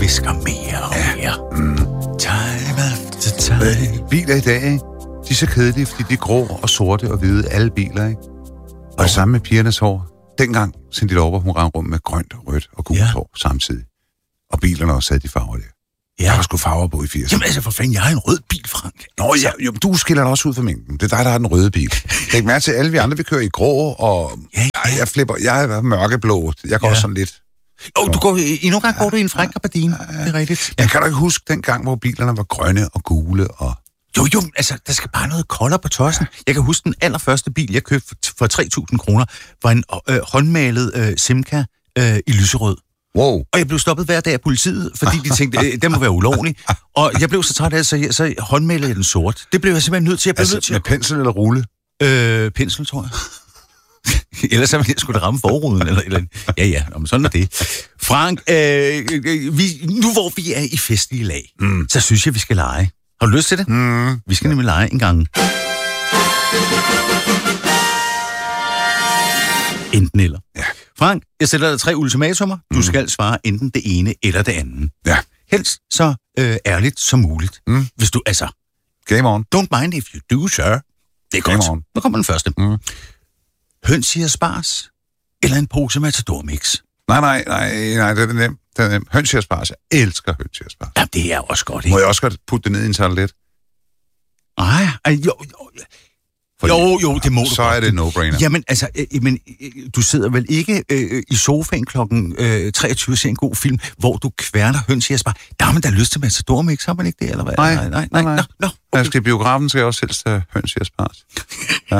fisker mere og mere. Time after time. Biler i dag, ikke? De er så kedelige, fordi de er grå og sorte og hvide, alle biler, ikke? Og det samme med pigernes hår. Dengang Cindy Lauper, hun rendte rundt med grønt, rødt og gult hår samtidig. Og bilerne også havde de farver der. Ja. Der var sgu farver på i 80'erne. Jamen altså, for fanden, jeg har en rød bil, Frank. Nå ja, jo, du skiller dig også ud fra mængden. Det er dig, der har den røde bil. Læg mærke til, alle vi andre, vi kører i grå, og jeg er mørkeblå. Jeg går også sådan lidt. Du går, nogle gange går du i en fræk gabardine. Det er rigtigt. Jeg kan da ikke huske den gang, hvor bilerne var grønne og gule og... Jo, altså, der skal bare noget kolder på tossen. Jeg kan huske, den allerførste bil, jeg købte for 3.000 kroner, var en håndmalet Simca i lyserød. Wow. Og jeg blev stoppet hver dag af politiet, fordi de tænkte, den må være ulovlig. Og jeg blev så træt af det, så håndmalede jeg den sort. Det blev jeg simpelthen nødt til. Med pensel eller rulle? Pensel, tror jeg. Ellers så ville jeg skulle ramme forruden. Eller. Ja, men sådan er det. Frank, nu hvor vi er i festlige lag, så synes jeg, vi skal lege. Har du lyst til det? Vi skal nemlig lege en gang. Enten eller. Ja. Frank, jeg sætter dig 3 ultimatumer. Du skal svare enten det ene eller det andet. Ja. Helst så ærligt som muligt. Hvis du, altså... Game on. Don't mind if you do, sir. Det er Game godt. on. Nu kommer den første. Høns i asparges eller en pose Matador Mix? Nej, det er nemt. Høns i asparges. Jeg elsker høns i asparges. Ja, det er også godt, ikke? Må jeg også godt putte det ned i en tartelet? Nej, jo, det må du så godt. Er det no-brainer. Jamen, altså, du sidder vel ikke i sofaen klokken 23 og ser en god film, hvor du kværner høns i asparges. Der har man da lyst til Matador Mix, har man ikke det, eller hvad? Nej. Nå, okay. Jeg skal i biografen, skal jeg også helst have høns i asparges. Ja.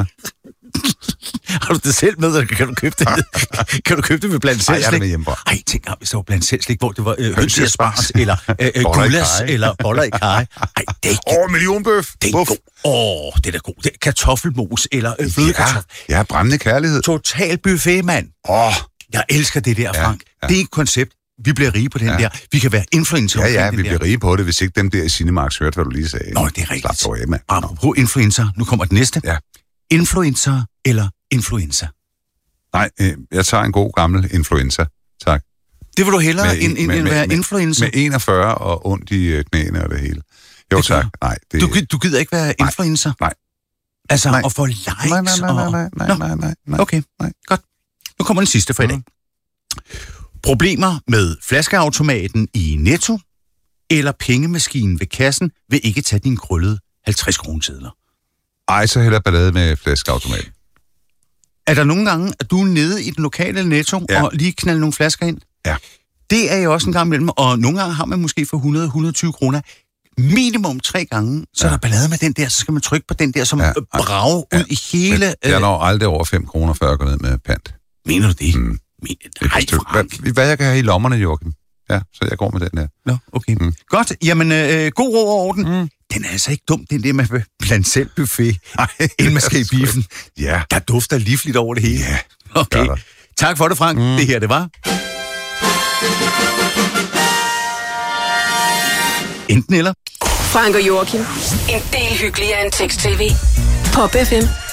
Har du det selv med, eller kan du købe det? Kan du købe det med blandt selv slik? Nej, jeg er det med hjemmefra. Ej, tænk hvis der var blandt selv slik, hvor det var høns i asparges, eller gulas, eller boller i kaj. Ej, det er millionbøf. Det er god. Det er da god. Kartoffelmos, eller flødekartoffel. Ja, brændende kærlighed. Total buffet, mand. Jeg elsker det der, Frank. Ja. Det er et koncept. Vi bliver rige på den der. Vi kan være influencer. Ja, vi bliver rige på det, hvis ikke dem der i Cinemarks hørte, hvad du lige sagde. Nå, det er rigtigt. Slap af, mand. Apropos influencer. Nu kommer det næste. Ja. Influencer eller influenza? Nej, jeg tager en god gammel influenza. Tak. Det vil du hellere end være influencer? Med 41 og ondt i knæene og det hele. Jo, tak. Nej, det... Du gider ikke være influencer? Nej. Altså, at få likes Nej. Okay, godt. Nu kommer den sidste for i dag. Problemer med flaskeautomaten i Netto eller pengemaskinen ved kassen vil ikke tage dine krøllede 50 kronesedler? Ej, så hellere ballade med flaskeautomaten. Er der nogle gange, at du er nede i den lokale Netto og lige knalder nogle flasker ind? Ja. Det er jo også en gang imellem, og nogle gange har man måske for 100-120 kroner. Minimum 3 gange, så er der ballade med den der, så skal man trykke på den der, som brager ud i hele... Jeg når aldrig over 5 kroner, før jeg går ned med pant. Mener du det? Hvad jeg kan have i lommerne, Joachim? Ja, så jeg går med den der. Nå, okay. Godt, jamen god ro og orden. Den er altså ikke dum, den der med blandt selv buffet, inden man skal i biffen. Ja. Der dufter livligt over det hele. Ja, okay. Tak for det, Frank. Det her, det var... Enten eller. Frank og Joachim. En del hyggeligere end tekst-tv. Pop FM.